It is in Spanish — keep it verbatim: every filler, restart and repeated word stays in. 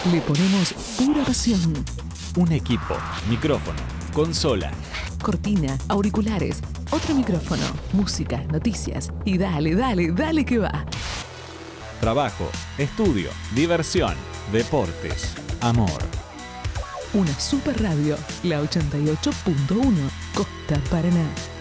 Le ponemos pura pasión. Un equipo, micrófono, consola, Cortina, auriculares, otro micrófono, música, noticias y dale, dale, dale que va. trabajo, estudio, diversión, deportes, amor. Una super radio, la ochenta y ocho punto uno, Costa Paraná.